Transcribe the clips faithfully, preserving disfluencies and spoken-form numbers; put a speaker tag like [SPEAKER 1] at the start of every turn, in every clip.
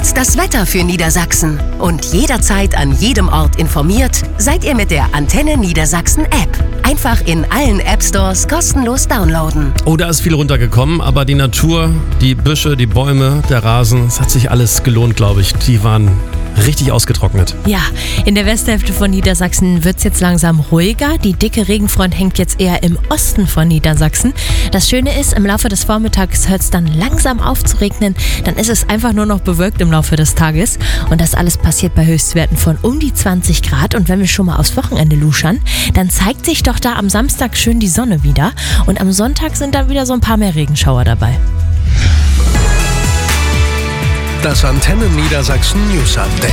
[SPEAKER 1] Jetzt das Wetter für Niedersachsen. Und jederzeit an jedem Ort informiert seid ihr mit der Antenne Niedersachsen App. Einfach in allen App Stores kostenlos downloaden.
[SPEAKER 2] Oh, da ist viel runtergekommen, aber die Natur, die Büsche, die Bäume, der Rasen, es hat sich alles gelohnt, glaube ich. Die waren richtig ausgetrocknet.
[SPEAKER 3] Ja, in der Westhälfte von Niedersachsen wird es jetzt langsam ruhiger. Die dicke Regenfront hängt jetzt eher im Osten von Niedersachsen. Das Schöne ist, im Laufe des Vormittags hört es dann langsam auf zu regnen. Dann ist es einfach nur noch bewölkt im Laufe des Tages. Und das alles passiert bei Höchstwerten von um die zwanzig Grad. Und wenn wir schon mal aufs Wochenende luschern, dann zeigt sich doch da am Samstag schön die Sonne wieder. Und am Sonntag sind dann wieder so ein paar mehr Regenschauer dabei.
[SPEAKER 4] Das Antenne Niedersachsen News Update.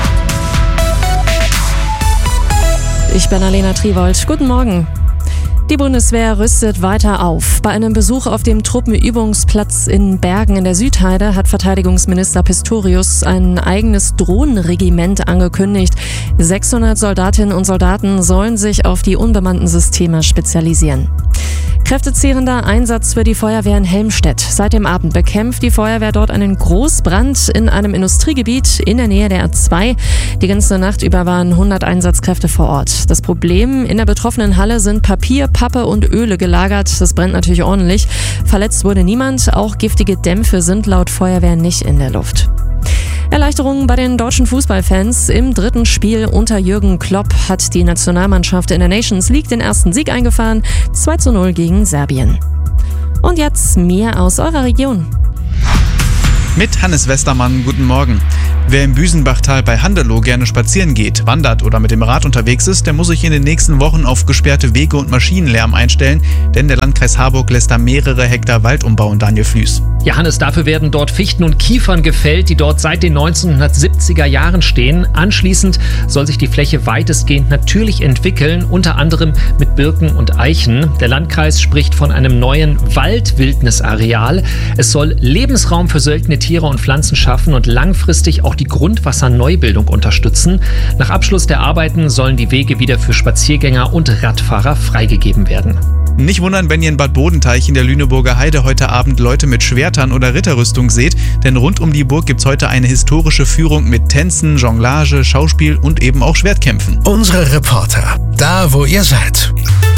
[SPEAKER 5] Ich bin Alena Triwold. Guten Morgen. Die Bundeswehr rüstet weiter auf. Bei einem Besuch auf dem Truppenübungsplatz in Bergen in der Südheide hat Verteidigungsminister Pistorius ein eigenes Drohnenregiment angekündigt. sechshundert Soldatinnen und Soldaten sollen sich auf die unbemannten Systeme spezialisieren. Kräftezehrender Einsatz für die Feuerwehr in Helmstedt. Seit dem Abend bekämpft die Feuerwehr dort einen Großbrand in einem Industriegebiet in der Nähe der A zwei. Die ganze Nacht über waren hundert Einsatzkräfte vor Ort. Das Problem: in der betroffenen Halle sind Papier, Pappe und Öle gelagert. Das brennt natürlich ordentlich. Verletzt wurde niemand. Auch giftige Dämpfe sind laut Feuerwehr nicht in der Luft. Erleichterungen bei den deutschen Fußballfans. Im dritten Spiel unter Jürgen Klopp hat die Nationalmannschaft in der Nations League den ersten Sieg eingefahren. zwei zu null gegen Serbien. Und jetzt mehr aus eurer Region.
[SPEAKER 6] Mit Hannes Westermann, guten Morgen. Wer im Büsenbachtal bei Handelow gerne spazieren geht, wandert oder mit dem Rad unterwegs ist, der muss sich in den nächsten Wochen auf gesperrte Wege und Maschinenlärm einstellen, denn der Landkreis Harburg lässt da mehrere Hektar Wald umbauen, Daniel Flüß.
[SPEAKER 7] Ja, Hannes, dafür werden dort Fichten und Kiefern gefällt, die dort seit den neunzehnhundertsiebziger Jahren stehen. Anschließend soll sich die Fläche weitestgehend natürlich entwickeln, unter anderem mit Birken und Eichen. Der Landkreis spricht von einem neuen Waldwildnisareal. Es soll Lebensraum für seltene Tiere und Pflanzen schaffen und langfristig auch die Grundwasserneubildung unterstützen. Nach Abschluss der Arbeiten sollen die Wege wieder für Spaziergänger und Radfahrer freigegeben werden.
[SPEAKER 6] Nicht wundern, wenn ihr in Bad Bodenteich in der Lüneburger Heide heute Abend Leute mit Schwertern oder Ritterrüstung seht, denn rund um die Burg gibt's heute eine historische Führung mit Tänzen, Jonglage, Schauspiel und eben auch Schwertkämpfen.
[SPEAKER 4] Unsere Reporter, da wo ihr seid.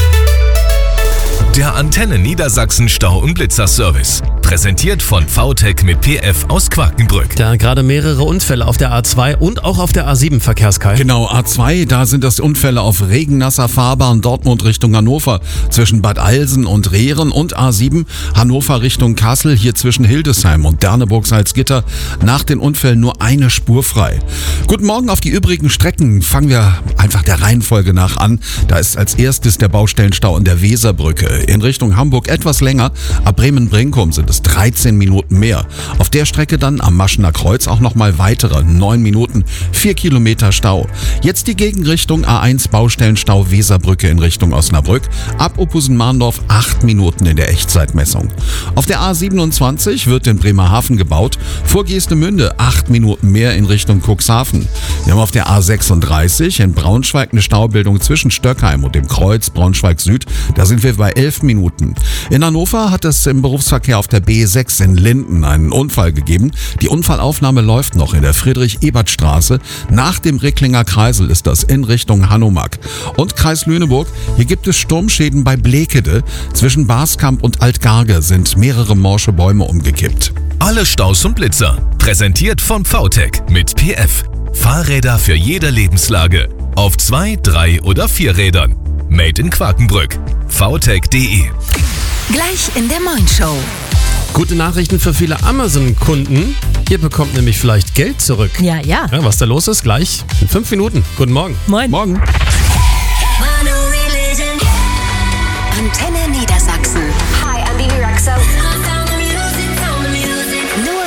[SPEAKER 8] Der Antenne Niedersachsen Stau- und Blitzerservice. Präsentiert von V T E C mit P F aus Quakenbrück.
[SPEAKER 2] Da gerade mehrere Unfälle auf der A zwei und auch auf der A sieben, Verkehrskei.
[SPEAKER 9] Genau, A zwei, da sind das Unfälle auf regennasser Fahrbahn Dortmund Richtung Hannover zwischen Bad Alsen und Rehren und A sieben Hannover Richtung Kassel, hier zwischen Hildesheim und Derneburg-Salzgitter. Nach den Unfällen nur eine Spur frei. Guten Morgen. Auf die übrigen Strecken fangen wir einfach der Reihenfolge nach an. Da ist als erstes der Baustellenstau an der Weserbrücke. In Richtung Hamburg etwas länger, ab Bremen-Brinkum sind es dreizehn Minuten mehr. Auf der Strecke dann am Maschener Kreuz auch nochmal weitere neun Minuten, vier Kilometer Stau. Jetzt die Gegenrichtung A eins Baustellenstau Weserbrücke in Richtung Osnabrück. Ab Oppusen-Mahndorf acht Minuten in der Echtzeitmessung. Auf der A siebenundzwanzig wird in Bremerhaven gebaut. Vor Geestemünde acht Minuten mehr in Richtung Cuxhaven. Wir haben auf der A sechsunddreißig in Braunschweig eine Staubildung zwischen Stöckheim und dem Kreuz Braunschweig Süd. Da sind wir bei elf Minuten. In Hannover hat es im Berufsverkehr auf der B sechs in Linden einen Unfall gegeben. Die Unfallaufnahme läuft noch in der Friedrich-Ebert-Straße. Nach dem Ricklinger Kreisel ist das in Richtung Hanomag. Und Kreis Lüneburg, hier gibt es Sturmschäden bei Blekede. Zwischen Baskamp und Altgarge sind mehrere morsche Bäume umgekippt.
[SPEAKER 8] Alle Staus und Blitzer. Präsentiert von V T E C mit P F. Fahrräder für jede Lebenslage. Auf zwei, drei oder vier Rädern. Made in Quakenbrück. v t e c punkt d e.
[SPEAKER 1] Gleich in der Moin-Show.
[SPEAKER 2] Gute Nachrichten für viele Amazon-Kunden. Ihr bekommt nämlich vielleicht Geld zurück.
[SPEAKER 3] Ja, ja.
[SPEAKER 2] Ja, was da los ist, gleich in fünf Minuten. Guten Morgen.
[SPEAKER 3] Moin.
[SPEAKER 2] Morgen.